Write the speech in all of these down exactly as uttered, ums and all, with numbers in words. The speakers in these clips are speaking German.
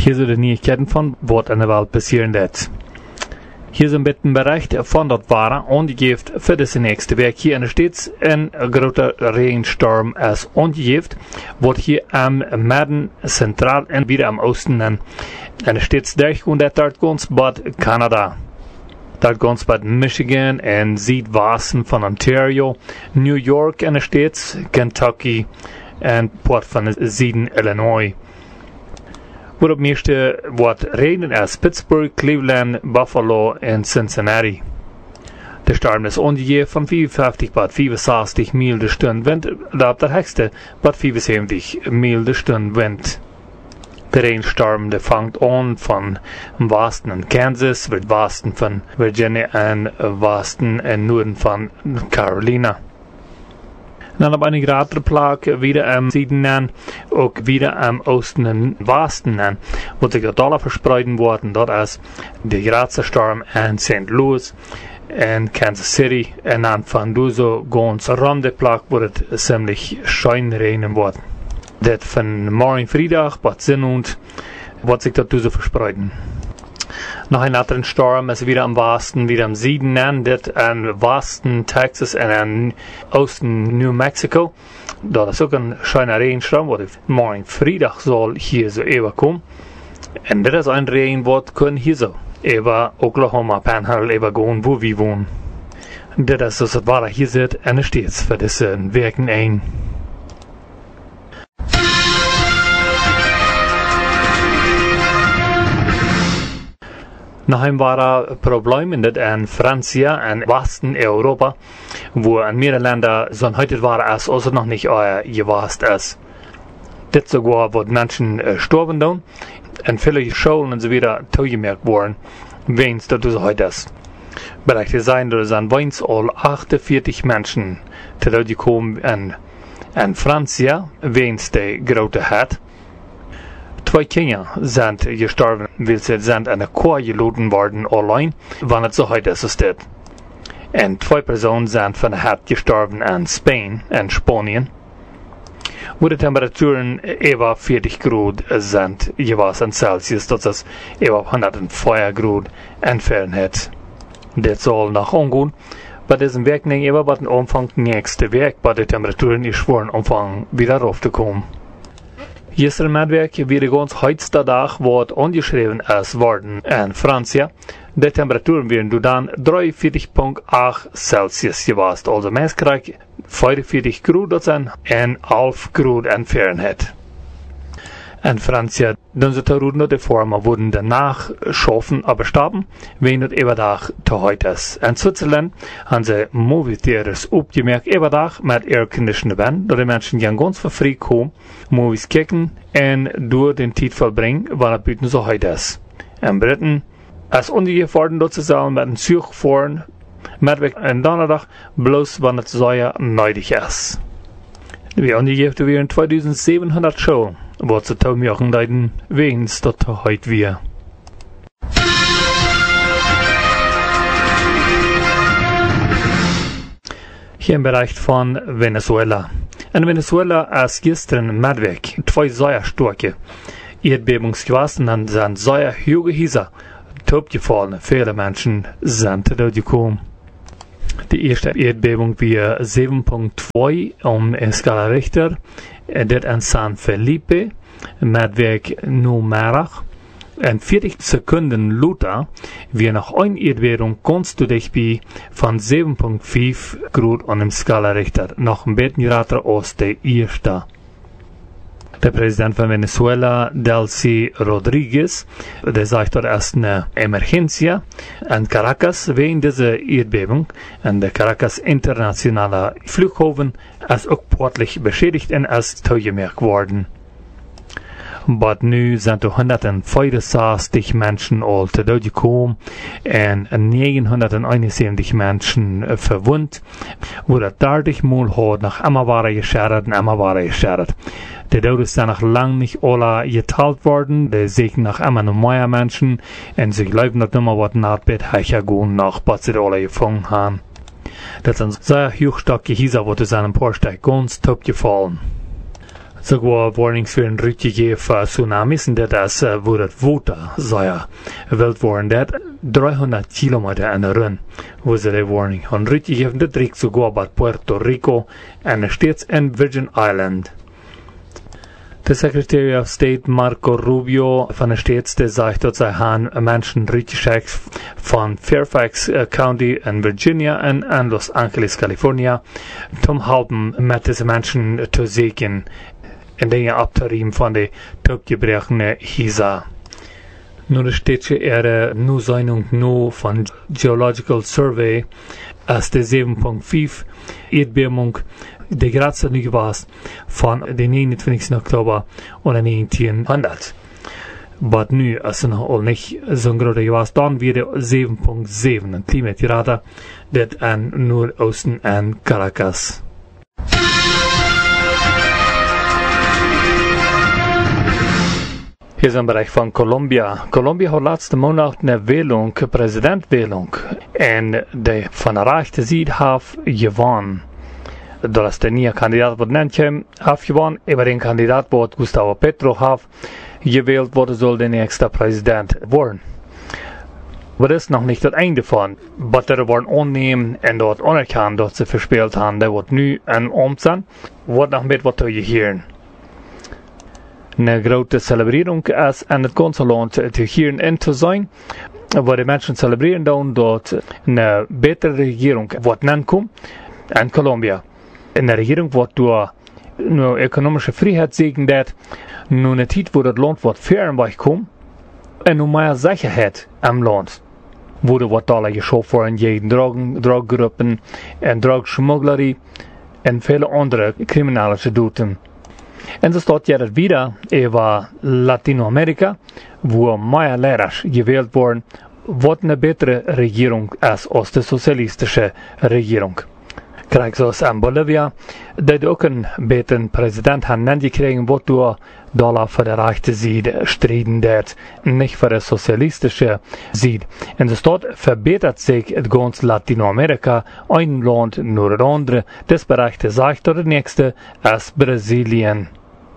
Hier sind die Neuigkeiten von was in der Welt passieren wird. Hier sind ein Bericht von dort waren angegeben für das nächste Werk. Hier in der Stadt ein großer Regensturm ist angegeben, wird hier am Midden, zentral und wieder am Osten in der Stadt durchgehen, dort ganz bad Kanada. Dort ganz bad Michigan und Südwesten von Ontario, New York in der Stadt, Kentucky und Port von Süden Illinois. Waarop meeste wat regenen is Pittsburgh, Cleveland, Buffalo en Cincinnati. De storm is ongeveer van vijfenvijftig tot vijfenzestig mijl de stund wind, dat de hoogste tot vijfenzeventig mijl de stund wind. De regenstorm de vangt aan van westen in Kansas, het westen van Virginia en westen en noorden van Carolina. Dan op een grotere plek wieder am Süden en ook wieder am Osten en Westen en wat zich dat alle verspreiden worden. Dat is de grootste storm in Saint Louis en Kansas City en dan van daar zo ganz rond de plek wordt het ziemlich schön regnen worden. Dat van morgen vrijdag wat zin und wat zich dat zo verspreiden. Noch ein anderer Sturm ist wieder am Westen, wieder am Süden, an, das an Westen Texas und an Osten New Mexico. Da ist auch ein schöner Regensturm, der morgen Freitag soll hier so überkommen. Und das ist ein Regen, was können hier so über Oklahoma, Panhandle, übergehen, wo wir wohnen. Das ist das, was hier sieht, und es steht für das Wirken ein. Noch ein war Problem in Francia und Westen Europa, wo in mehreren Ländern so heute war es also noch nicht euer gewasst ist. Das sogar, wo Menschen äh, sterben dann, und viele Schulen und so wieder zugemerkt worden, wenn es dazu so heute ist. Berichte sein, dass an Weins all achtundvierzig Menschen zu Tode gekommen in, in Francia, wenn es die Grote hat. Zwei Kinder sind gestorben, weil sie sind in der Chor geladen worden allein, wann es so heute ist. Und zwei Personen sind von der Herd gestorben in Spanien, in Spanien, wo die Temperaturen über vierzig Grad sind, jeweils in Celsius, das ist über hundertvier Grad entfernt. Das soll nach umgehen. Bei diesem Werk nicht über den Umfang nächste Werk, bei den Temperaturen ist schwer Umfang wieder raufzukommen. Gisteren Medwerk weer ganz heutzutage wordt ongeschreven is worden in Francia. De temperaturen werden dan drieënveertig komma acht Celsius geweest. Also mens krijgt vijfenveertig Grad, dat zijn en elf Grad in Fahrenheit. In Francia, dan ze te roeden de vormen worden danach schaffen, aber starben, wenn het überdag te heute is. In Zwitserland haben sie Movie-Theaters opgemerkt, überdag met airconditioned werden, dat de mensen gaan ganz verfree komen, movies kijken en door den tijd verbringen, wanneer het buiten zo heute is. In Britten is ongevorderd dat ze zullen met een Zug fahren, met weg en donderdag, bloos wanneer het zo nodig is. Wir ongevorderd weer in zweitausendzevenhonderd show. Wat ze touw maken leiden, weens dat heute wir. Hier im Bereich von Venezuela. In Venezuela ist gestern Medweg zwei sehr starke Erdbebungsgewassen und sind sehr hohe Häuser topgefallen. Viele Menschen sind dort gekommen. Die erste Erdbebung war sieben Komma zwei um Skala Richter. Das in San Felipe, Medweg Numerach. In vierzig Sekunden Luther, wir nach ein Erdbebung kannst du dich bei von sieben Komma fünf Grad an dem Skala Richter noch ein bisschen gerater aus der erste. Der Präsident von Venezuela, Delcy Rodriguez, der sagt, das ist eine Emergenz in Caracas wegen dieser Erdbebung. Und der Caracas internationale Flughafen ist auch sportlich beschädigt und ist zugemerkt worden. Aber nu sind hundertfünfundsechzig Menschen all te dood gekommen und neunhunderteinundsiebzig Menschen verwundet, wo das dertig Mal hat nach immer waren geschadet und immer waren geschadet. Die Todes sind noch lang nicht alle geteilt worden, die sehen noch immer noch mehr Menschen und sie glauben noch immer, was Nordbett heicher gehen, nach was sie alle gefangen haben. Das sind sehr hochstarke Häuser, wo es einem paar Stück ganz top gefallen. sogar Warnings werden rückgegeben für Tsunamis, und das äh, wurde Wuta, sei wild worden, das dreihundert Kilometer in der Run, wo sie die Warning haben rückgegeben, das liegt sogar bei Puerto Rico, und steht in Virgin Island. Der Secretary of State Marco Rubio von der States, der sagt, dass sie haben Menschen rückgeschickt von Fairfax County in Virginia und in Los Angeles, California, um helfen mit diesen Menschen zu sehen, in Dinge abzurieben von den topgebrochenen Häusern. Nun steht ihre Nuseinung nur von Geological Survey als der sieben Komma fünf Erdbebung, die gerade nicht war, von den neunundzwanzigsten Oktober und neunzehnhundert. Aber nu, also noch all nicht so ein großer was, dann wieder sieben Komma sieben, ein Klimatirada, das an Nordosten an Caracas. Hier ist ein Bereich von Kolumbien. Kolumbien hat letzten Monat eine Wählung, Präsidentwählung, und die von der rechten Seite hat gewonnen. Doordat de nieuwe kandidaat wordt nennt afgewonnen, aber den Kandidat wordt Gustavo Petro hat gewählt worden, soll der nächste Präsident worden. Aber das ist noch nicht das Ende von. Was er worden annehmen und dort anerkennen, dass sie verspielt haben, der wird nu ein Amt sein, wird noch mit was zu hören. Eine große Zelebrierung ist in het ganze Land zu hören und zu sein, wo die Menschen zelebrieren, dort eine bessere Regierung wird nennt in Kolumbien. In der Regierung wird durch nur ökonomische Freiheit segnet, nur eine Zeit, wo das Land wird fernweg kommt, und nur mehr Sicherheit am Land. Wo der wird alle geschaffen worden, jeden Drogen, Droggruppen, und Drogschmugglerie, und viele andere kriminelle Duten. Und so steht jetzt wieder über Latinamerika, wo mehr Lehrer gewählt wurden, wird eine bessere Regierung als, als die sozialistische Regierung. Krijg zoals in Bolivia, dat ook een betere president hebben gekregen, wordt door Dollar voor de rechte zijde strijden, dat niet voor de socialistische zijde. En de stad verbetert zich het ganze Latinamerika, een land naar het andere. Dat bereikt zich tot het nächste als Brazilië.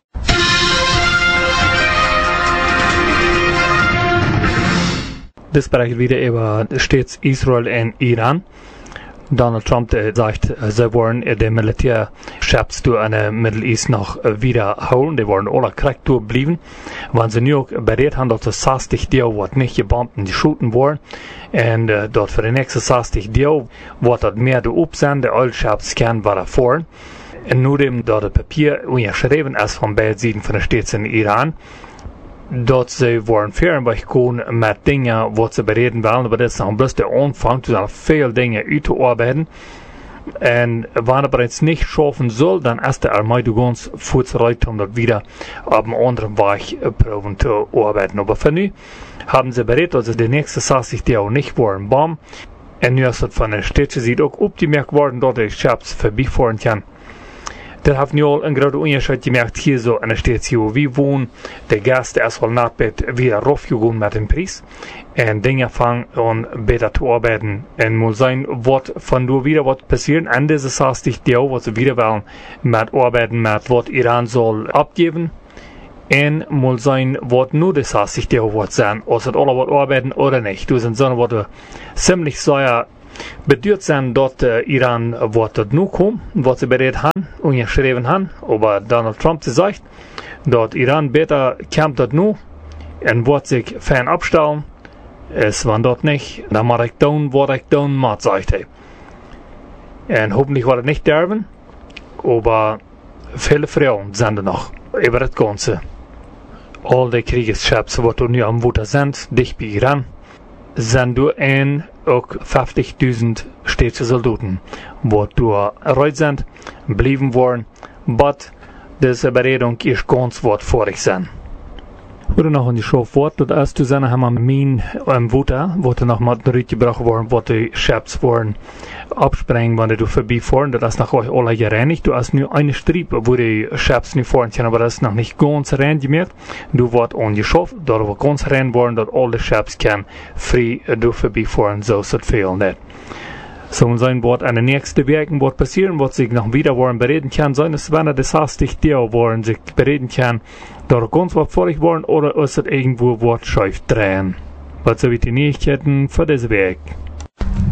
Das bereicht wieder über stets Israel und Iran. Donald Trump äh, sagt, äh, sie wollen äh, die Militärchefs durch eine Middle East noch äh, wiederholen. Die wollen alle Krieg durchbleiben. Wenn sie nur bereit haben, dass das sechzig Jahre wird nicht gebombt und shooten wollen. Und äh, dort für die nächsten sechzig Jahre wird das mehr die Upsen, die Ölchefs kennen, was davor. Und nur dem, dort das Papier unterschrieben ist von beiden Seiten von der Staaten in Iran, dat ze worden fernweg komen met dingen wat ze bereden willen, aber dat is dan bloß der Anfang, zu zijn veel dingen uit te arbeiten. En wanneer er het niet schaffen soll, dann ist der Armee ganz voortschritt, um das wieder auf einem anderen Weg proben zu arbeiten. Aber für nu haben sie bereit, dass sie die nächsten sechzig Jahre nicht wollen bomben. Und nu ist das von der Städte sieht auch opgemerkt worden, dass die Schaps vorbeifahren kann. Dat heeft nu al een grote onderscheid gemerkt hier zo in de stad waar we wonen. De gasten is wel net weer raufgegaan met een prijs. En dingen vangen aan beter te arbeiden. En moet zijn wat van door weer wat passeren. En deze zestig jaar wat ze weer willen met arbeiden met wat Iran zal afgeven. En moet zijn wat nu de zestig jaar wordt zijn. Als het alle wat arbeiden of niet. Dus in zo'n wat we ziemlich zeer beduurd zijn dat uh, Iran wat tot nu komt, wat ze bereid hebben, onderschreven hebben, aber Donald Trump zegt dat Iran beter komt tot nu en wordt zich fern opstellen, is van dat niet, dan mag ik doen wat ik doen moet, zegt hij. En hoffentlich wordt het niet sterven, aber viele vrouwen zijn er nog, over het ganze. Al die kriegsschips wat er nu am Water zijn, dicht bij Iran, zijn door een ook vijftigduizend Städtische Soldaten, wat door eruit zijn, blijven worden, but deze bereding is ganz wat vorig zijn. Oder noch in die Show fort, dat als zu zijn hebben we mijn um, Water, wat er nog maar uitgebracht worden, wat de Schips worden abspringen, wanneer du voorbij fahren, dat is nog euch alle gereinigt. Du hast nur eine Stripe, wo die Schips nicht fahren können, aber das ist noch nicht ganz rein gemerkt. Du wird angeschafft, da wird ganz rein worden, dass alle Schips können frei du vorbei fahren, so ist das viel nicht. So sein Wort an den nächsten Werken, was passieren, was sich noch wieder wollen bereden kann, sein es, wenn er das hastig der wollen sich bereden kann, da ganz was vorig wollen oder ist es irgendwo was schief drehen. Was so wie die Neuigkeiten für das Werk.